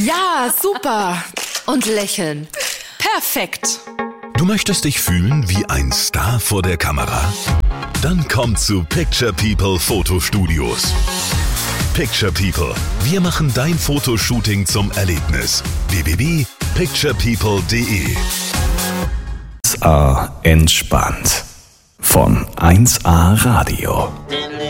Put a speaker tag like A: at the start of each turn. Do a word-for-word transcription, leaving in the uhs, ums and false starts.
A: Ja, super. Und lächeln. Perfekt.
B: Du möchtest dich fühlen wie ein Star vor der Kamera? Dann komm zu Picture People Fotostudios. Picture People. Wir machen dein Fotoshooting zum Erlebnis. w w w punkt picture people punkt d e
C: eins A entspannt. Von eins A Radio.